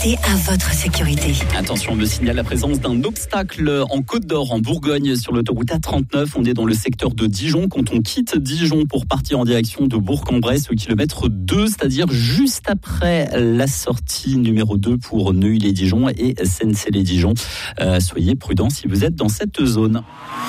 à votre sécurité. Attention, on me signale la présence d'un obstacle en Côte d'Or, en Bourgogne, sur l'autoroute A39. On est dans le secteur de Dijon. Quand on quitte Dijon pour partir en direction de Bourg-en-Bresse, au kilomètre 2, c'est-à-dire juste après la sortie numéro 2 pour Neuilly-les-Dijon et Sennecey-les-Dijon. Soyez prudents si vous êtes dans cette zone.